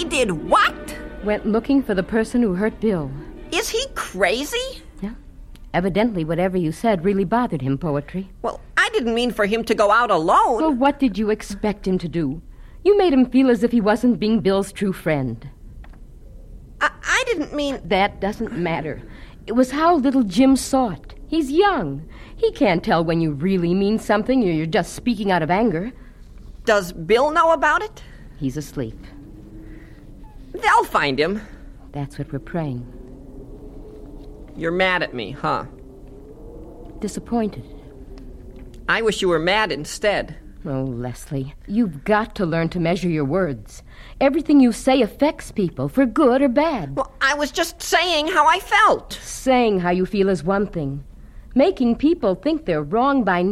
He did what? Went looking for the person who hurt Bill. Is he crazy? Yeah. Evidently, whatever you said really bothered him, Poetry. Well, I didn't mean for him to go out alone. Well, what did you expect him to do? You made him feel as if he wasn't being Bill's true friend. I didn't mean... That doesn't matter. It was how little Jim saw it. He's young. He can't tell when you really mean something or you're just speaking out of anger. Does Bill know about it? He's asleep. They'll find him. That's what we're praying. You're mad at me, huh? Disappointed. I wish you were mad instead. Oh, Leslie, you've got to learn to measure your words. Everything you say affects people, for good or bad. Well, I was just saying how I felt. Saying how you feel is one thing. Making people think they're wrong by